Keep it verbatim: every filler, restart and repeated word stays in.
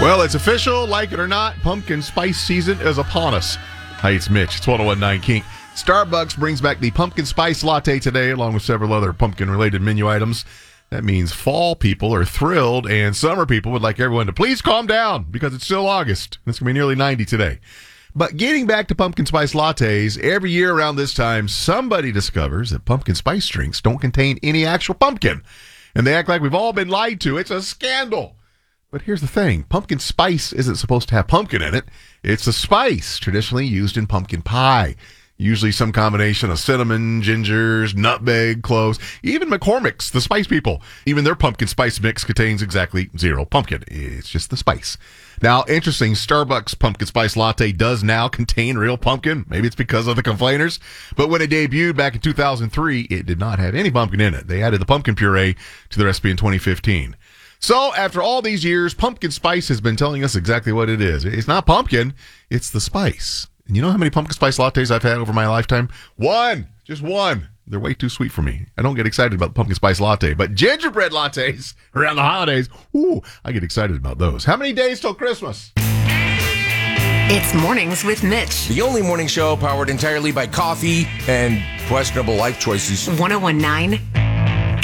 Well, it's official, like it or not, pumpkin spice season is upon us. Hi, it's Mitch. It's one oh one point nine Kink. Starbucks brings back the pumpkin spice latte today, along with several other pumpkin-related menu items. That means fall people are thrilled, and summer people would like everyone to please calm down, because it's still August. It's going to be nearly ninety today. But getting back to pumpkin spice lattes, every year around this time, somebody discovers that pumpkin spice drinks don't contain any actual pumpkin. And they act like we've all been lied to. It's a scandal. But here's the thing. Pumpkin spice isn't supposed to have pumpkin in it. It's a spice traditionally used in pumpkin pie. Usually some combination of cinnamon, gingers, nutmeg, cloves, even McCormick's, the spice people. Even their pumpkin spice mix contains exactly zero pumpkin. It's just the spice. Now, interesting, Starbucks pumpkin spice latte does now contain real pumpkin. Maybe it's because of the complainers. But when it debuted back in two thousand three, it did not have any pumpkin in it. They added the pumpkin puree to the recipe in twenty fifteen. So, after all these years, pumpkin spice has been telling us exactly what it is. It's not pumpkin, it's the spice. And you know how many pumpkin spice lattes I've had over my lifetime? One! Just one. They're way too sweet for me. I don't get excited about the pumpkin spice latte, but gingerbread lattes around the holidays, ooh, I get excited about those. How many days till Christmas? It's Mornings with Mitch. The only morning show powered entirely by coffee and questionable life choices. one oh one point nine